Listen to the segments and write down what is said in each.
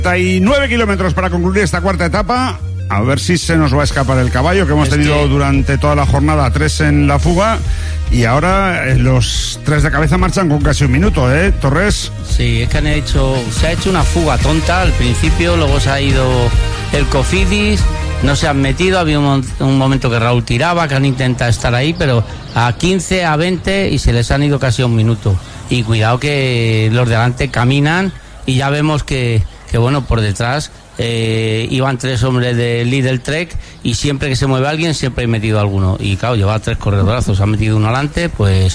39 kilómetros para concluir esta cuarta etapa. A ver si se nos va a escapar el caballo, que hemos tenido durante toda la jornada 3 en la fuga. Y ahora los 3 de cabeza marchan con casi un minuto, Torres. Sí, es que se ha hecho una fuga tonta al principio, luego se ha ido el Cofidis, no se han metido, había un momento que Raúl tiraba, que han intentado estar ahí, pero a 15, a 20 y se les han ido casi un minuto. Y cuidado que los de delante caminan y ya vemos que bueno, por detrás iban 3 hombres de Lidl Trek y siempre que se mueve alguien siempre he metido alguno. Y claro, llevaba 3 corredorazos, ha metido uno adelante, pues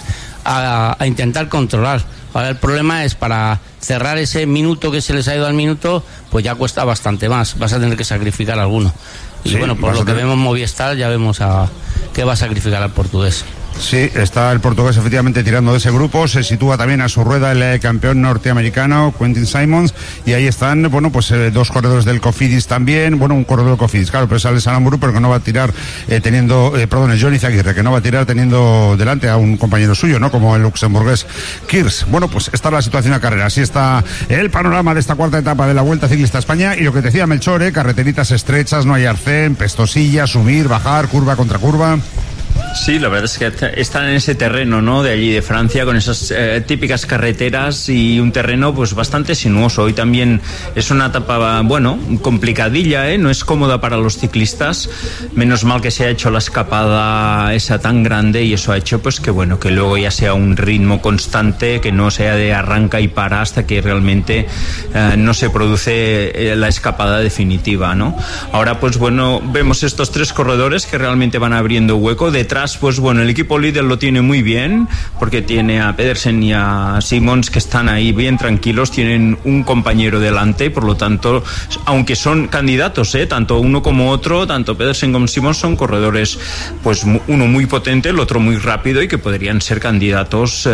a intentar controlar. Ahora el problema es para cerrar ese minuto que se les ha ido al minuto, pues ya cuesta bastante más, vas a tener que sacrificar alguno. Y sí, bueno, por lo que vemos Movistar ya vemos que va a sacrificar al portugués. Sí, está el portugués efectivamente tirando de ese grupo. Se sitúa también a su rueda el campeón norteamericano Quentin Simons. Y ahí están, bueno, pues 2 corredores del Cofidis también. Bueno, un corredor del Cofidis, claro, pero sale Salamburu, pero que no va a tirar es Johnny Zaguirre, que no va a tirar teniendo delante a un compañero suyo, ¿no? Como el luxemburgués Kirs. Bueno, pues esta es la situación de carrera. Así está el panorama de esta cuarta etapa de la Vuelta Ciclista a España. Y lo que te decía Melchor, carreteritas estrechas, no hay arcén, pestosilla, subir, bajar, curva contra curva. Sí, la verdad es que están en ese terreno, ¿no? De allí de Francia, con esas típicas carreteras y un terreno pues bastante sinuoso. Hoy también es una etapa, bueno, complicadilla, no es cómoda para los ciclistas. Menos mal que se ha hecho la escapada esa tan grande y eso ha hecho pues que bueno, que luego ya sea un ritmo constante, que no sea de arranca y para hasta que realmente no se produce la escapada definitiva, ¿no? Ahora pues bueno, vemos estos 3 corredores que realmente van abriendo hueco. Detrás, pues bueno, el equipo líder lo tiene muy bien, porque tiene a Pedersen y a Simons que están ahí bien tranquilos, tienen un compañero delante, por lo tanto, aunque son candidatos, tanto uno como otro, tanto Pedersen como Simons son corredores, pues uno muy potente, el otro muy rápido y que podrían ser candidatos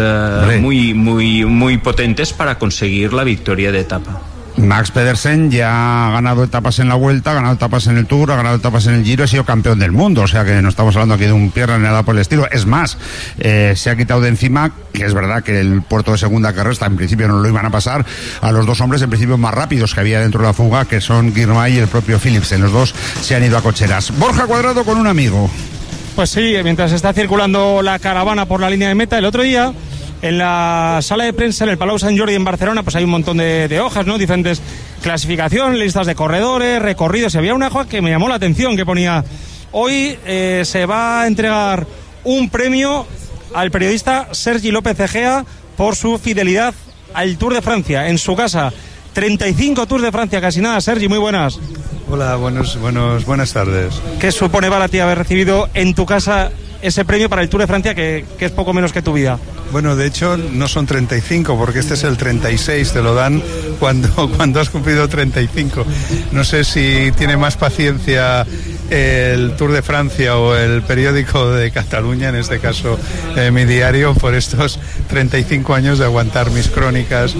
muy potentes para conseguir la victoria de etapa. Max Pedersen ya ha ganado etapas en la Vuelta, ha ganado etapas en el Tour, ha ganado etapas en el Giro, ha sido campeón del mundo, o sea que no estamos hablando aquí de un pierna ni nada por el estilo. Es más, se ha quitado de encima, que es verdad que el puerto de segunda que resta en principio no lo iban a pasar, a los 2 hombres en principio más rápidos que había dentro de la fuga, que son Girmay y el propio Philipsen. Los 2 se han ido a cocheras. Borja Cuadrado con un amigo. Pues sí, mientras está circulando la caravana por la línea de meta, el otro día en la sala de prensa, en el Palau Sant Jordi en Barcelona, pues hay un montón de hojas, ¿no? Diferentes clasificaciones, listas de corredores, recorridos. Y había una hoja que me llamó la atención, que ponía: hoy se va a entregar un premio al periodista Sergi López Egea por su fidelidad al Tour de Francia, en su casa. 35 Tours de Francia, casi nada. Sergi, muy buenas. Hola, buenas tardes. ¿Qué supone para ti haber recibido en tu casa ese premio para el Tour de Francia, que es poco menos que tu vida? Bueno, de hecho no son 35, porque este es el 36, te lo dan cuando has cumplido 35. No sé si tiene más paciencia el Tour de Francia o el periódico de Cataluña, en este caso mi diario, por estos 35 años de aguantar mis crónicas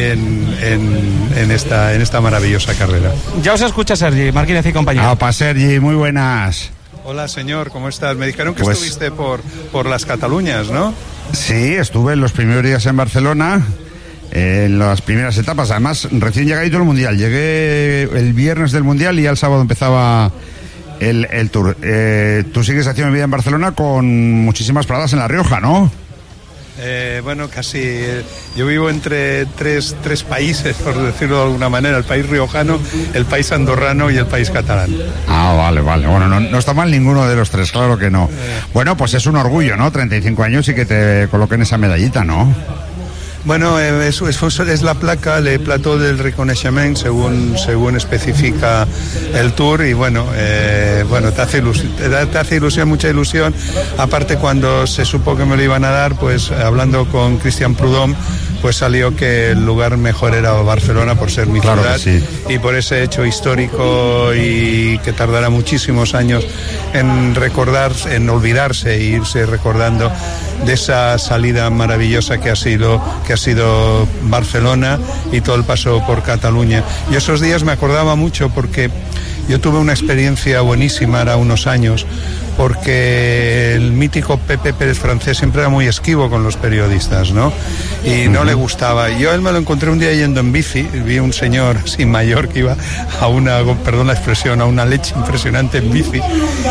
en esta maravillosa carrera. Ya os escucha Sergi, Martínez y compañía. Opa, Sergi, muy buenas. Hola, señor, ¿cómo estás? Me dijeron que estuviste por las Cataluñas, ¿no? Sí, estuve en los primeros días en Barcelona, en las primeras etapas. Además, recién llegadito el Mundial. Llegué el viernes del Mundial y ya el sábado empezaba el Tour. Tú sigues haciendo vida en Barcelona con muchísimas paradas en La Rioja, ¿no? Bueno, casi. Yo vivo entre tres países, por decirlo de alguna manera: el país riojano, el país andorrano y el país catalán. Ah, vale. Bueno, no está mal ninguno de los 3, claro que no. Bueno, pues es un orgullo, ¿no? 35 años y que te coloquen esa medallita, ¿no? Bueno, es la placa, el plató del reconeixement, según especifica el Tour, y bueno, te hace ilusión, mucha ilusión. Aparte, cuando se supo que me lo iban a dar, pues hablando con Christian Prudhomme, pues salió que el lugar mejor era Barcelona por ser mi ciudad, sí. Y por ese hecho histórico, y que tardará muchísimos años en recordar, en olvidarse e irse recordando de esa salida maravillosa que ha sido Barcelona y todo el paso por Cataluña. Y esos días me acordaba mucho porque yo tuve una experiencia buenísima, era unos años, porque el mítico Pepe Pérez Francés siempre era muy esquivo con los periodistas, ¿no? Y no le gustaba. Yo él me lo encontré un día yendo en bici, vi un señor así mayor que iba a una, perdón la expresión, a una leche impresionante en bici,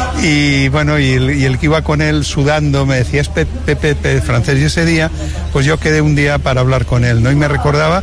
y bueno, y el que iba con él sudando me decía, es Pepe Pérez Francés, y ese día pues yo quedé un día para hablar con él, ¿no? Y me recordaba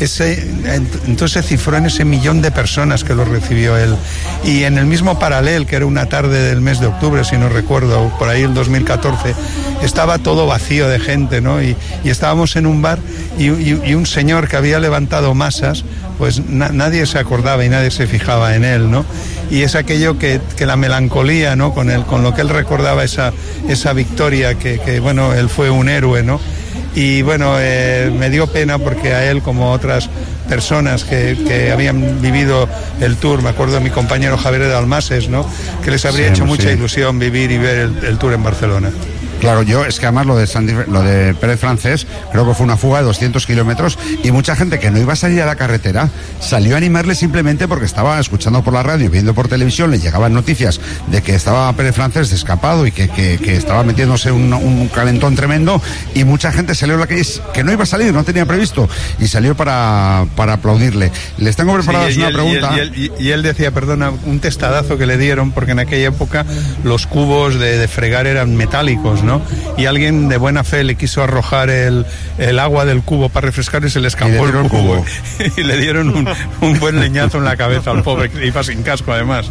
entonces se cifró en ese 1.000.000 de personas que lo recibió él, y en el mismo Paralel, que era una tarde del mes de octubre, si no recuerdo, por ahí el 2014, estaba todo vacío de gente, ¿no? Y estábamos en un bar y un señor que había levantado masas, pues nadie se acordaba y nadie se fijaba en él, ¿no? Y es aquello que la melancolía, ¿no? Con lo que él recordaba esa victoria, que bueno, él fue un héroe, ¿no? Y bueno, me dio pena porque a él, como otras personas que habían vivido el Tour, me acuerdo de mi compañero Javier de Almases, ¿no? Que les habría hecho mucha ilusión vivir y ver el Tour en Barcelona. Claro, yo es que además lo de Pérez Francés creo que fue una fuga de 200 kilómetros y mucha gente que no iba a salir a la carretera salió a animarle simplemente porque estaba escuchando por la radio, viendo por televisión, le llegaban noticias de que estaba Pérez Francés escapado y que estaba metiéndose un calentón tremendo, y mucha gente salió a la calle que no iba a salir, no tenía previsto, y salió para aplaudirle. Les tengo preparadas una pregunta. Y él decía, perdona, un testadazo que le dieron, porque en aquella época los cubos de fregar eran metálicos, ¿no? Y alguien de buena fe le quiso arrojar el agua del cubo para refrescar y se le escapó el cubo. Y le dieron un buen leñazo en la cabeza al pobre, que iba sin casco además.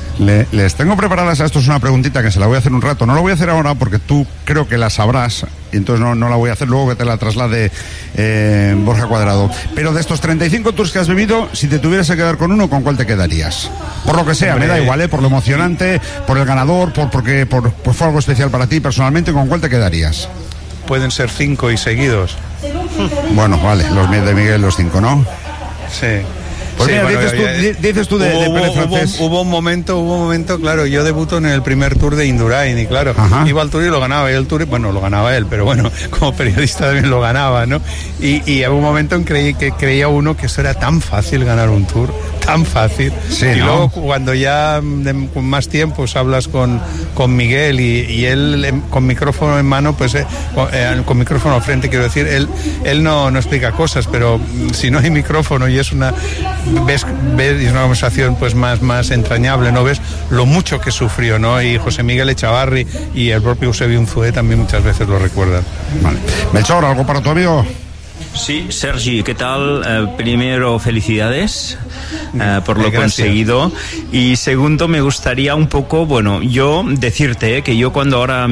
Les tengo preparadas, esto es una preguntita que se la voy a hacer un rato, no la voy a hacer ahora porque tú creo que la sabrás, y entonces no la voy a hacer, luego que te la traslade Borja Cuadrado. Pero de estos 35 tours que has vivido, si te tuvieras que quedar con uno, ¿con cuál te quedarías? Por lo que sea, me da igual, por lo emocionante, por el ganador, porque fue algo especial para ti personalmente, ¿con cuál te quedarías? Pueden ser 5 y seguidos. Bueno, vale, los de Miguel, los 5, ¿no? Sí. Pues sí, mira, bueno, dices tú de Pérez Francés. Hubo un momento, claro, yo debuto en el primer Tour de Indurain y claro, iba al Tour y lo ganaba, y el Tour, bueno, lo ganaba él, pero bueno, como periodista también lo ganaba, ¿no? Y hubo un momento en que creía uno que eso era tan fácil ganar un Tour, tan fácil. Sí, y ¿no? luego cuando ya con más tiempo hablas con Miguel y él con micrófono en mano, pues con micrófono al frente, quiero decir, él no explica cosas, pero si no hay micrófono y es una y es una conversación pues más entrañable, ¿no? Ves lo mucho que sufrió, ¿no? Y José Miguel Echavarri y el propio Eusebio Unzué también muchas veces lo recuerdan. Vale. Melchor, ¿algo para tu amigo? Sí, Sergi, ¿qué tal? Primero, felicidades por lo conseguido. Y segundo, me gustaría un poco, bueno, yo decirte que yo cuando ahora